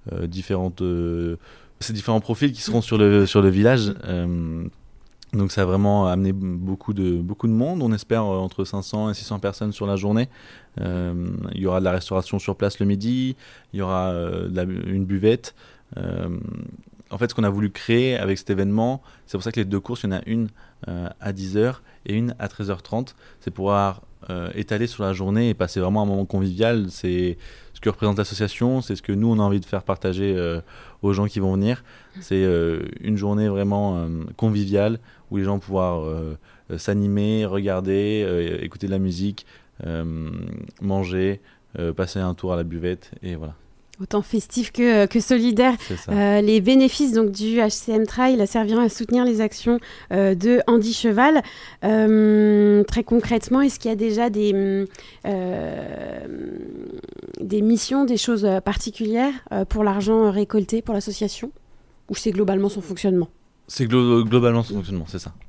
ces différents profils qui seront sur le village. Donc ça a vraiment amené beaucoup de monde. On espère entre 500 et 600 personnes sur la journée. Il y aura de la restauration sur place le midi, il y aura une buvette. En fait, ce qu'on a voulu créer avec cet événement, c'est pour ça que les 2 courses, il y en a une à 10h et une à 13h30. C'est pouvoir étaler sur la journée et passer vraiment un moment convivial. C'est ce que représente l'association, c'est ce que nous, on a envie de faire partager aux gens qui vont venir. C'est une journée vraiment conviviale où les gens vont pouvoir s'animer, regarder, écouter de la musique, manger, passer un tour à la buvette et voilà. Autant festif que solidaire. Les bénéfices donc, du HCM Trail serviront à soutenir les actions de Andy Cheval. Très concrètement, est-ce qu'il y a déjà des missions, des choses particulières pour l'argent récolté pour l'association ? Ou c'est globalement son fonctionnement ? C'est globalement son fonctionnement, c'est ça.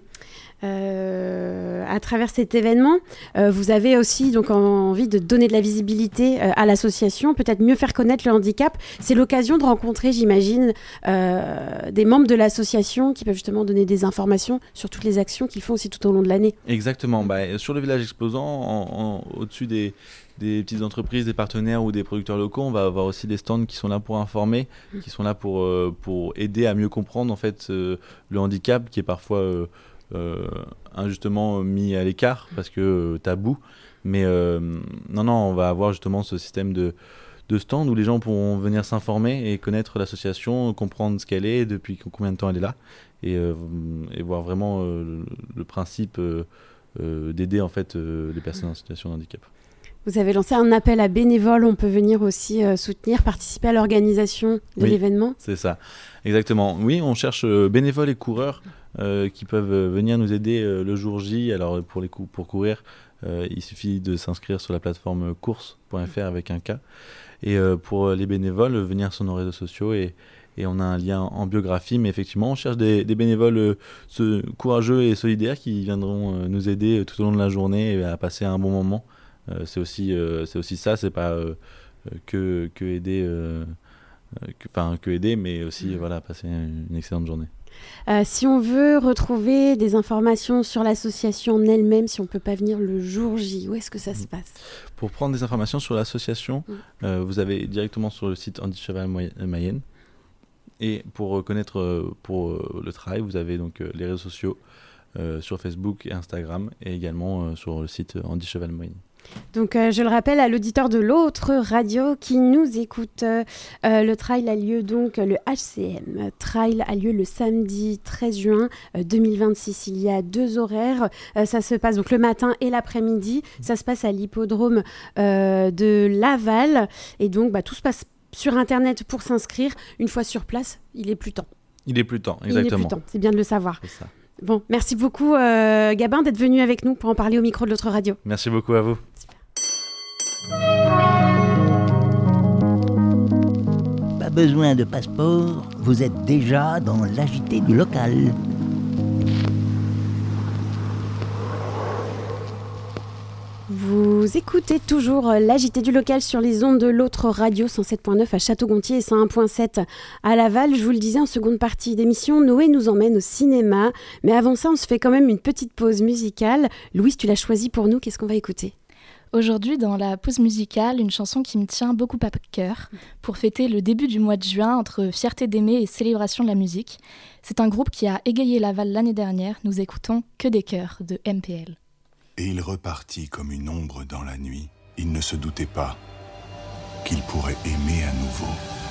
À travers cet événement, vous avez aussi donc envie de donner de la visibilité à l'association, peut-être mieux faire connaître le handicap. C'est l'occasion de rencontrer, j'imagine, des membres de l'association qui peuvent justement donner des informations sur toutes les actions qu'ils font aussi tout au long de l'année. Exactement. Sur le village exposant, au-dessus des petites entreprises, des partenaires ou des producteurs locaux, on va avoir aussi des stands qui sont là pour informer, qui sont là pour aider à mieux comprendre en fait le handicap qui est parfois injustement mis à l'écart parce que tabou. Mais non, on va avoir justement ce système de stand où les gens pourront venir s'informer et connaître l'association, comprendre ce qu'elle est, depuis combien de temps elle est là, et voir vraiment le principe d'aider en fait les personnes en situation de handicap. Vous avez lancé un appel à bénévoles, on peut venir aussi soutenir, participer à l'organisation de l'événement. C'est ça, exactement. Oui, on cherche bénévoles et coureurs qui peuvent venir nous aider le jour J. Alors pour courir, il suffit de s'inscrire sur la plateforme course.fr avec un K. Et pour les bénévoles, venir sur nos réseaux sociaux et on a un lien en biographie. Mais effectivement, on cherche des bénévoles courageux et solidaires qui viendront nous aider tout au long de la journée et à passer un bon moment. C'est aussi ça, c'est pas que aider, mais aussi passer une excellente journée. Si on veut retrouver des informations sur l'association en elle-même, si on ne peut pas venir le jour J, où est-ce que ça se passe ? Pour prendre des informations sur l'association, vous avez directement sur le site Andy Cheval Mayenne. Et pour connaître le trail, vous avez donc les réseaux sociaux sur Facebook et Instagram, et également sur le site Andy Cheval Mayenne. Donc, je le rappelle à l'auditeur de l'autre radio qui nous écoute, le trail a lieu donc, le HCM Trail a lieu le samedi 13 juin 2026. Il y a 2 horaires, ça se passe donc le matin et l'après-midi. Ça se passe à l'hippodrome de Laval. Et donc, tout se passe sur Internet pour s'inscrire. Une fois sur place, il est plus temps. Exactement. C'est bien de le savoir. C'est ça. Bon, merci beaucoup Gabin d'être venu avec nous pour en parler au micro de l'autre radio. Merci beaucoup à vous. Pas besoin de passeport, vous êtes déjà dans l'agité du local. Vous écoutez toujours l'agité du local sur les ondes de l'autre radio 107.9 à Château-Gontier et 101.7 à Laval. Je vous le disais en seconde partie d'émission, Noé nous emmène au cinéma. Mais avant ça, on se fait quand même une petite pause musicale. Louise, tu l'as choisie pour nous, qu'est-ce qu'on va écouter ? Aujourd'hui, dans la pause musicale, une chanson qui me tient beaucoup à cœur pour fêter le début du mois de juin entre fierté d'aimer et célébration de la musique. C'est un groupe qui a égayé Laval l'année dernière. Nous écoutons Que des cœurs de MPL. Et il repartit comme une ombre dans la nuit. Il ne se doutait pas qu'il pourrait aimer à nouveau.